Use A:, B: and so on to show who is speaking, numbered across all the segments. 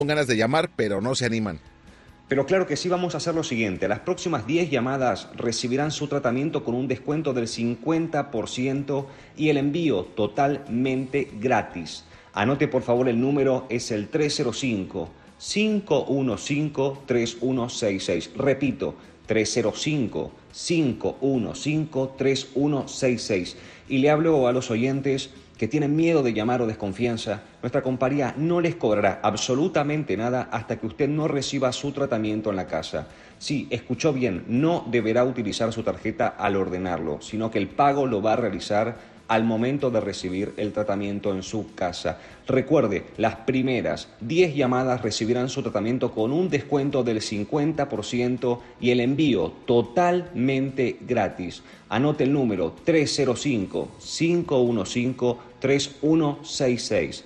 A: ganas de llamar, pero no se animan.
B: Pero claro que sí, vamos a hacer lo siguiente. Las próximas 10 llamadas recibirán su tratamiento con un descuento del 50% y el envío totalmente gratis. Anote por favor el número, es el 305-515-3166. Repito, 305-515-3166. Y le hablo a los oyentes que tienen miedo de llamar o desconfianza. Nuestra compañía no les cobrará absolutamente nada hasta que usted no reciba su tratamiento en la casa. Sí, escuchó bien, no deberá utilizar su tarjeta al ordenarlo, sino que el pago lo va a realizar al momento de recibir el tratamiento en su casa. Recuerde, las primeras 10 llamadas recibirán su tratamiento con un descuento del 50% y el envío totalmente gratis. Anote el número 305-515-3166.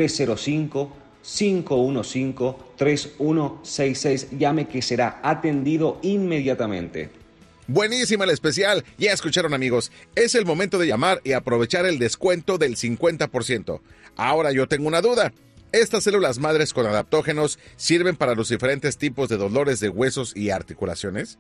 B: 305-515-3166. Llame que será atendido inmediatamente.
A: Buenísima el especial. Ya escucharon, amigos. Es el momento de llamar y aprovechar el descuento del 50%. Ahora yo tengo una duda. ¿Estas células madres con adaptógenos sirven para los diferentes tipos de dolores de huesos y articulaciones?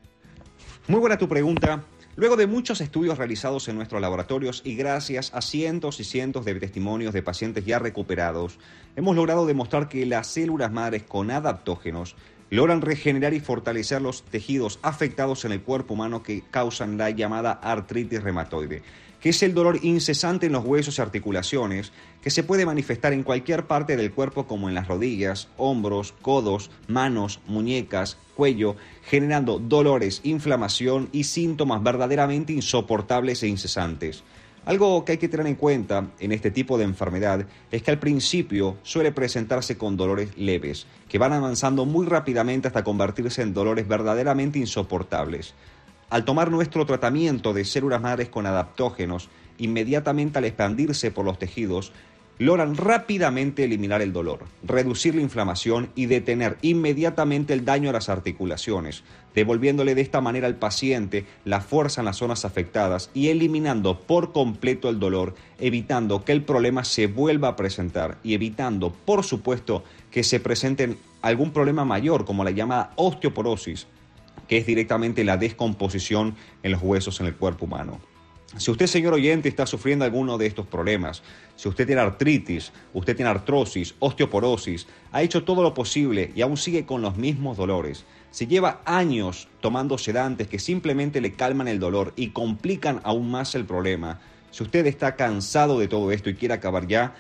B: Muy buena tu pregunta. Luego de muchos estudios realizados en nuestros laboratorios y gracias a cientos y cientos de testimonios de pacientes ya recuperados, hemos logrado demostrar que las células madres con adaptógenos logran regenerar y fortalecer los tejidos afectados en el cuerpo humano que causan la llamada artritis reumatoide, que es el dolor incesante en los huesos y articulaciones que se puede manifestar en cualquier parte del cuerpo como en las rodillas, hombros, codos, manos, muñecas, cuello, generando dolores, inflamación y síntomas verdaderamente insoportables e incesantes. Algo que hay que tener en cuenta en este tipo de enfermedad es que al principio suele presentarse con dolores leves, que van avanzando muy rápidamente hasta convertirse en dolores verdaderamente insoportables. Al tomar nuestro tratamiento de células madres con adaptógenos, inmediatamente al expandirse por los tejidos, logran rápidamente eliminar el dolor, reducir la inflamación y detener inmediatamente el daño a las articulaciones, devolviéndole de esta manera al paciente la fuerza en las zonas afectadas y eliminando por completo el dolor, evitando que el problema se vuelva a presentar y evitando, por supuesto, que se presente algún problema mayor como la llamada osteoporosis, que es directamente la descomposición en los huesos en el cuerpo humano. Si usted, señor oyente, está sufriendo alguno de estos problemas, si usted tiene artritis, usted tiene artrosis, osteoporosis, ha hecho todo lo posible y aún sigue con los mismos dolores, si lleva años tomando sedantes que simplemente le calman el dolor y complican aún más el problema, si usted está cansado de todo esto y quiere acabar ya,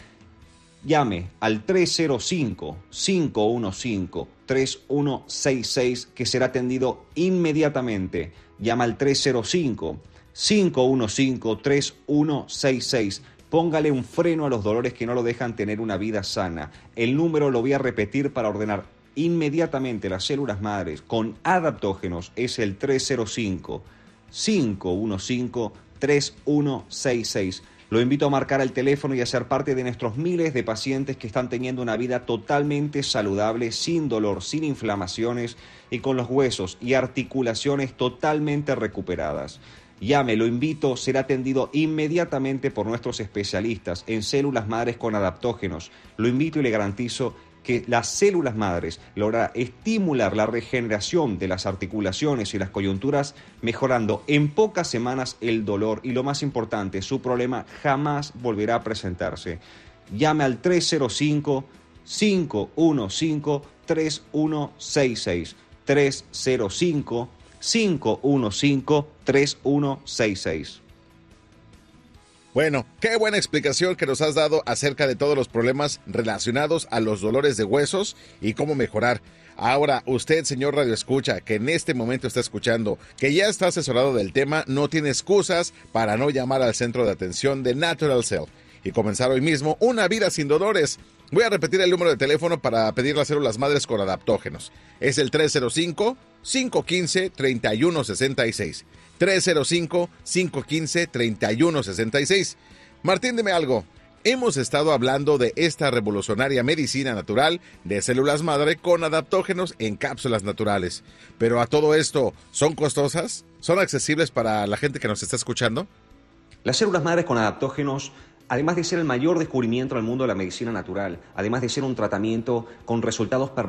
B: llame al 305-515-3166 que será atendido inmediatamente. Llama al 305-515-3166. Póngale un freno a los dolores que no lo dejan tener una vida sana. El número lo voy a repetir para ordenar inmediatamente las células madres con adaptógenos. Es el 305-515-3166. Lo invito a marcar el teléfono y a ser parte de nuestros miles de pacientes que están teniendo una vida totalmente saludable, sin dolor, sin inflamaciones y con los huesos y articulaciones totalmente recuperadas. Llame, lo invito, será atendido inmediatamente por nuestros especialistas en células madres con adaptógenos. Lo invito y le garantizo que las células madres lograrán estimular la regeneración de las articulaciones y las coyunturas, mejorando en pocas semanas el dolor y, lo más importante, su problema jamás volverá a presentarse. Llame al 305-515-3166. 305-515-3166.
A: Bueno, qué buena explicación que nos has dado acerca de todos los problemas relacionados a los dolores de huesos y cómo mejorar. Ahora, usted, señor Radio Escucha, que en este momento está escuchando, que ya está asesorado del tema, no tiene excusas para no llamar al centro de atención de Natural Cell y comenzar hoy mismo una vida sin dolores. Voy a repetir el número de teléfono para pedir las células madres con adaptógenos. Es el 305-515-3166. 305-515-3166. Martín, dime algo. Hemos estado hablando de esta revolucionaria medicina natural de células madre con adaptógenos en cápsulas naturales. Pero a todo esto, ¿son costosas? ¿Son accesibles para la gente que nos está escuchando?
B: Las células madres con adaptógenos además de ser el mayor descubrimiento del mundo de la medicina natural, además de ser un tratamiento con resultados permanentes,